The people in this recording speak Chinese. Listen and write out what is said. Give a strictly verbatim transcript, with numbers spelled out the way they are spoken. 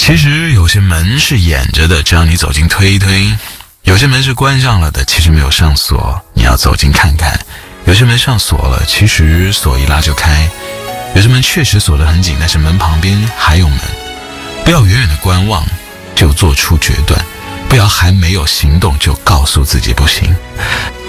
其实有些门是掩着的，只要你走近推一推；有些门是关上了的，其实没有上锁，你要走近看看；有些门上锁了，其实锁一拉就开；有些门确实锁得很紧，但是门旁边还有门。不要远远的观望就做出决断，不要还没有行动就告诉自己不行。